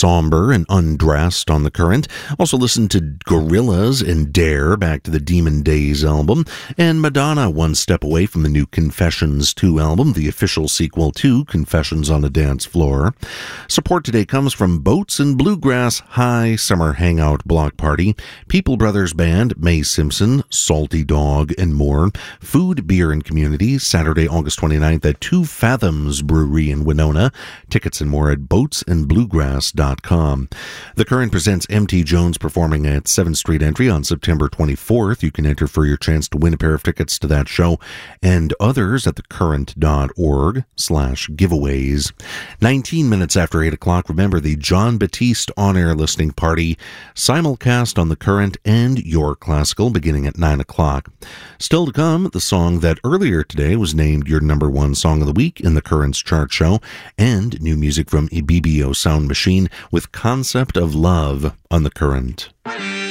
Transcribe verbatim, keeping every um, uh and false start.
Somber and Undressed on The Current. Also listened to Gorillaz and Dare, back to the Demon Days album. And Madonna, One Step Away from the new Confessions two album, the official sequel to Confessions on a Dance Floor. Support today comes from Boats and Bluegrass High Summer Hangout Block Party, People Brothers Band, Mae Simpson, Salty Dog, and more. Food, Beer, and Community, Saturday, August twenty-ninth at Two Fathoms Brewery in Winona. Tickets and more at boats and bluegrass dot com. The Current presents M T Jones performing at seventh Street Entry on September twenty-fourth. You can enter for your chance to win a pair of tickets to that show and others at thecurrent.org slash giveaways. nineteen minutes after eight o'clock, remember the John Batiste on-air listening party, simulcast on The Current and Your Classical, beginning at nine o'clock. Still to come, the song that earlier today was named your number one song of the week in The Current's chart show, and new music from Ibibio Sound Machine with Concept of Love on The Current.